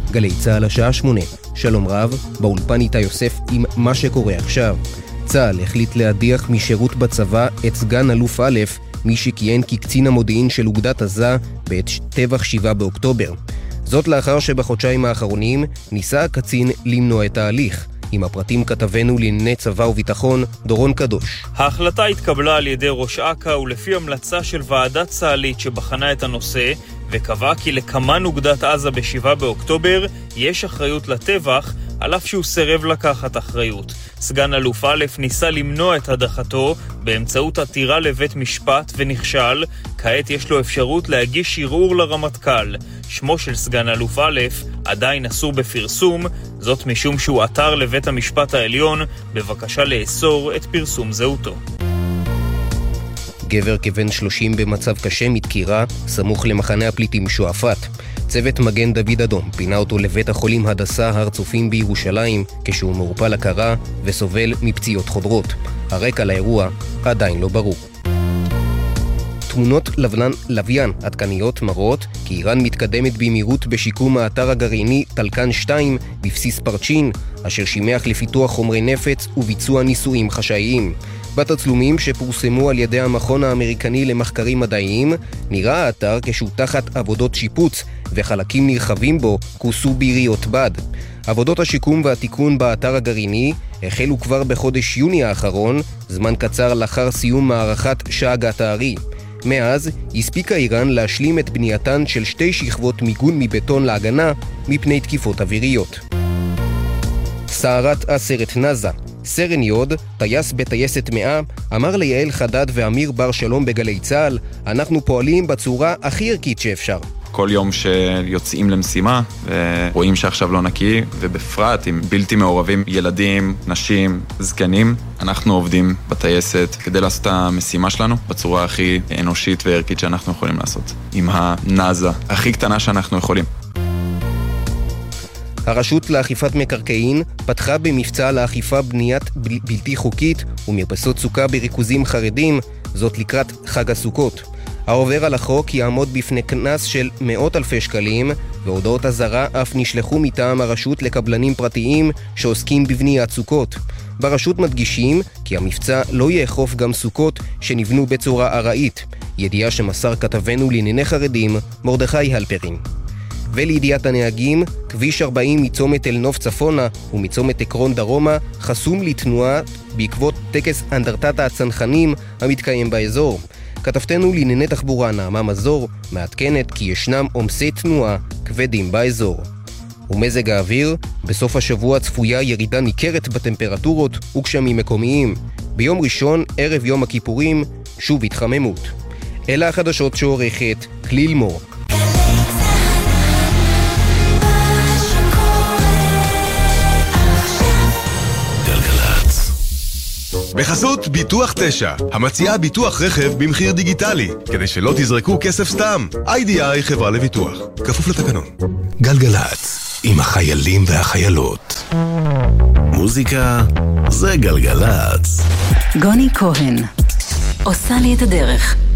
גלי צהל השעה 8. שלום רב, באולפן איתה יוסף עם מה שקורה עכשיו. צהל החליט להדיח משירות בצבא את סגן אלוף א', מי שכיהן כקצין המודיעין של אוגדת עזה בעת טבח 7 באוקטובר. זאת לאחר שבחודשיים האחרונים ניסה הקצין למנוע את ההליך. עם הפרטים כתבנו לענייני צבא וביטחון, דורון קדוש. ההחלטה התקבלה על ידי ראש אכ"א ולפי המלצה של ועדת צה"לית שבחנה את הנושא, וקבעה כי לקמן אוגדת עזה ב7 באוקטובר יש אחריות לטבח, על אף שהוא סירב לקחת אחריות. סגן אלוף א' ניסה למנוע את הדחתו באמצעות עתירה לבית משפט ונכשל. כעת יש לו אפשרות להגיש ערעור לרמטכ"ל. שמו של סגן אלוף א' עדיין אסור בפרסום, זאת משום שהוא עתר לבית המשפט העליון בבקשה לאסור את פרסום זהותו. גבר כבן 30 במצב קשה מדקירה, סמוך למחנה הפליטים שועפאט. צוות מגן דוד אדום פינה אותו לבית החולים הדסה הר צופים בירושלים, כשהוא מעורפל הכרה וסובל מפציעות חודרות. הרקע לאירוע עדיין לא ברור. תמונות לוויין עדכניות מראות כי איראן מתקדמת במהירות בשיקום האתר הגרעיני טלקן 2 בבסיס פרצ'ין, אשר שימח לפיתוח חומרי נפץ וביצוע ניסויים חשאיים. בתצלומים שפורסמו על ידי המכון האמריקני למחקרים מדעיים, נראה האתר כשהוא תחת עבודות שיפוץ, וחלקים נרחבים בו כוסו ביריות בד. עבודות השיקום והתיקון באתר הגרעיני החלו כבר בחודש יוני האחרון, זמן קצר לאחר סיום מערכת שאגת הארי. מאז הספיקה איראן להשלים את בנייתן של 2 שכבות מיגון מבטון להגנה מפני תקיפות אוויריות. סערת הסרט נזה. סרן יוד, טייס בטייסת 100, אמר ליעל חדד ואמיר בר שלום בגלי צהל, אנחנו פועלים בצורה הכי ערכית שאפשר. כל יום שיוצאים למשימה ורואים שעכשיו לא נקי, ובפרט עם בלתי מעורבים ילדים, נשים, זקנים, אנחנו עובדים בטייסת כדי לעשות את המשימה שלנו בצורה הכי אנושית וערכית שאנחנו יכולים לעשות. עם הנזה הכי קטנה שאנחנו יכולים. הרשות לאכיפת מקרקעין פתחה במבצע לאכיפה בניית בלתי חוקית ומרפסות סוכה בריכוזים חרדים, זאת לקראת חג הסוכות. העובר על החוק יעמוד בפני קנס של מאות אלפי שקלים, והודעות הזרה אף נשלחו מטעם הרשות לקבלנים פרטיים שעוסקים בבניית סוכות. ברשות מדגישים כי המבצע לא יאכוף גם סוכות שנבנו בצורה ארעית, ידיעה שמסר כתבנו לענייני חרדים מרדכי הלפרין. ולידיעת הנהגים, כביש 40 מצומת אל נוף צפונה ומצומת עקרון דרומה חסום לתנועה בעקבות טקס אנדרטת הצנחנים המתקיים באזור. כתבתנו לענייני תחבורה נעמה מזור מעדכנת כי ישנם עומסי תנועה כבדים באזור. ומזג האוויר, בסוף השבוע צפויה ירידה ניכרת בטמפרטורות וגשמים מקומיים. ביום ראשון, ערב יום הכיפורים, שוב התחממות. אלה החדשות שעורכת כליל מור. בחסות ביטוח 9, המציעה ביטוח רכב במחיר דיגיטלי, כדי שלא תזרקו כסף סתם. IDI חברה לביטוח, כפוף לתקנון. גלגלץ, עם החיילים והחיילות. מוזיקה זה גלגלץ. גוני כהן, עושה לי את הדרך.